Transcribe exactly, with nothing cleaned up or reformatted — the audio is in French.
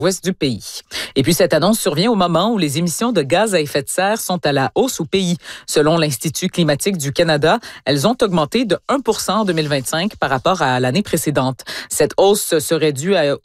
ouest du pays. Et puis cette annonce survient au moment où les émissions de gaz à effet de serre sont à la hausse au pays. Selon l'Institut climatique du Canada, elles ont augmenté de un pour cent en deux mille vingt-cinq par rapport à l'année précédente. Cette hausse serait due à